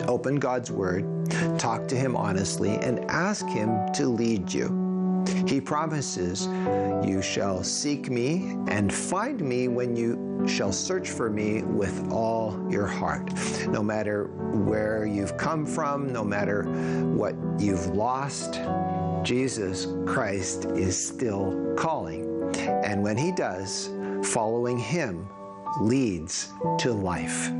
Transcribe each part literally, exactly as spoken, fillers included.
Open God's Word, talk to Him honestly, and ask Him to lead you. He promises, "You shall seek me and find me when you shall search for me with all your heart." No matter where you've come from, no matter what you've lost, Jesus Christ is still calling. And when He does, following Him leads to life.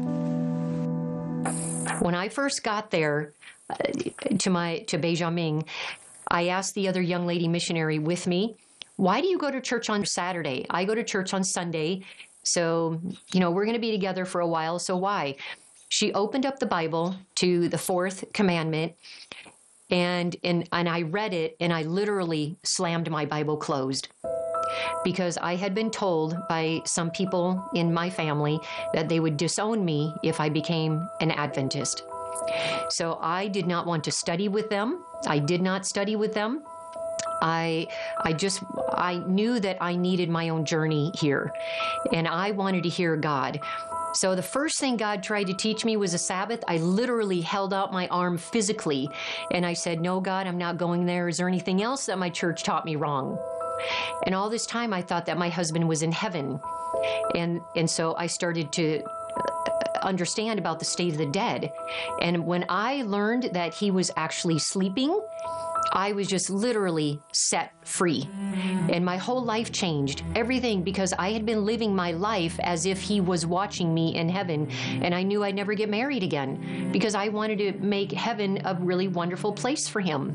When I first got there uh, to my to Beijing, I asked the other young lady missionary with me, "Why do you go to church on Saturday? I go to church on Sunday. So, you know, we're going to be together for a while. So why?" She opened up the Bible to the fourth commandment, and and and I read it, and I literally slammed my Bible closed, because I had been told by some people in my family that they would disown me if I became an Adventist. So I did not want to study with them. I did not study with them. I I just, I knew that I needed my own journey here, and I wanted to hear God. So the first thing God tried to teach me was a Sabbath. I literally held out my arm physically, and I said, "No, God, I'm not going there. Is there anything else that my church taught me wrong?" And all this time, I thought that my husband was in heaven. And and so I started to understand about the state of the dead. And when I learned that he was actually sleeping, I was just literally set free. And my whole life changed. Everything, because I had been living my life as if he was watching me in heaven. And I knew I'd never get married again, because I wanted to make heaven a really wonderful place for him.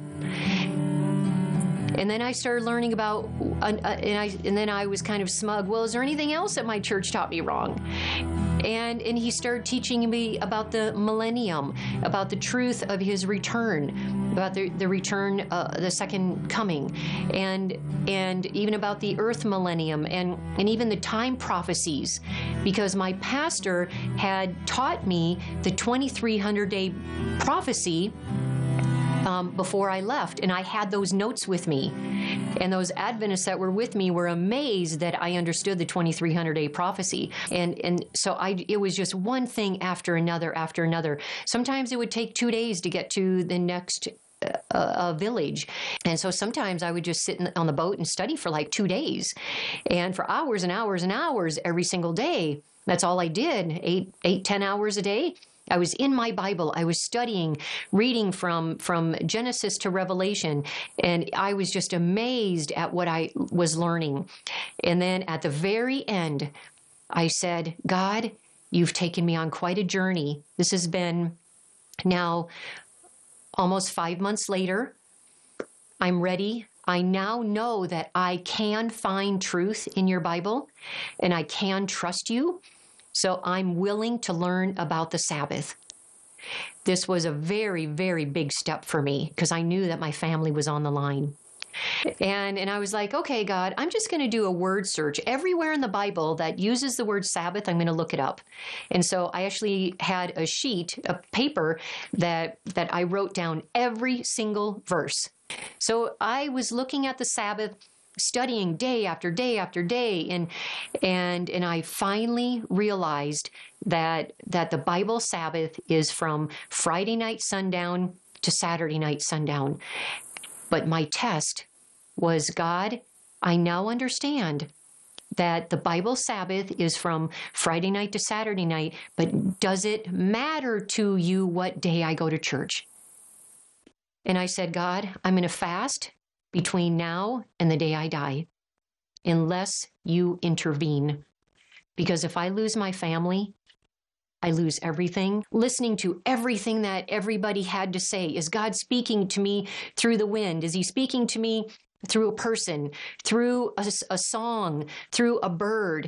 And then I started learning about, uh, and, I, and then I was kind of smug. "Well, is there anything else that my church taught me wrong?" And and he started teaching me about the millennium, about the truth of his return, about the, the return, uh, the second coming, and and even about the earth millennium, and, and even the time prophecies, because my pastor had taught me the twenty-three hundred day prophecy Um, before I left, and I had those notes with me. And those Adventists that were with me were amazed that I understood the twenty-three hundred day prophecy. And and so I, it was just one thing after another after another. Sometimes it would take two days to get to the next uh, uh, village. And so sometimes I would just sit in, on the boat and study for like two days. And for hours and hours and hours every single day. That's all I did, eight, eight, ten hours a day. I was in my Bible. I was studying, reading from, from Genesis to Revelation, and I was just amazed at what I was learning. And then at the very end, I said, "God, you've taken me on quite a journey." This has been now almost five months later. I'm ready. I now know that I can find truth in your Bible, and I can trust you. So I'm willing to learn about the Sabbath. This was a very, very big step for me, because I knew that my family was on the line. And and I was like, "Okay, God, I'm just going to do a word search. Everywhere in the Bible that uses the word Sabbath, I'm going to look it up." And so I actually had a sheet, a paper, that that I wrote down every single verse. So I was looking at the Sabbath, studying day after day after day, and and and I finally realized that that the Bible Sabbath is from Friday night sundown to Saturday night sundown. But my test was, "God, I now understand that the Bible Sabbath is from Friday night to Saturday night, but does it matter to you what day I go to church?" And I said, "God, I'm going to fast between now and the day I die, unless you intervene. Because if I lose my family, I lose everything." Listening to everything that everybody had to say. Is God speaking to me through the wind? Is he speaking to me through a person, through a, a song, through a bird?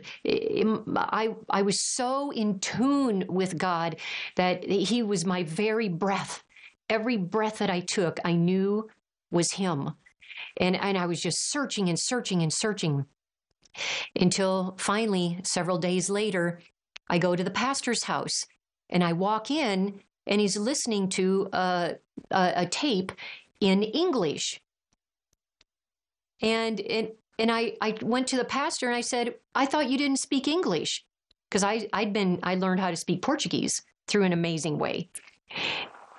I, I was so in tune with God that he was my very breath. Every breath that I took, I knew was him. And, and I was just searching and searching and searching until finally, several days later, I go to the pastor's house, and I walk in, and he's listening to a, a, a tape in English. And, and, and I, I went to the pastor and I said, "I thought you didn't speak English," because I, I'd been, I learned how to speak Portuguese through an amazing way.